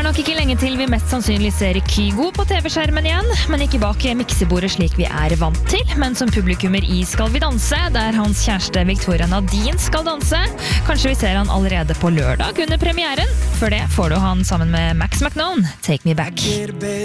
nok ikke lenge til vi mest sannsynlig ser Kygo på TV-skjermen igjen, men ikke bak miksebordet slik vi er vant til, men som publikummer i Skal vi danse, der hans kjæreste Victoria Nadine skal danse. Kanskje vi ser han allerede på lørdag under premieren. Før det får du han sammen med Max McKnown, Take Me Back.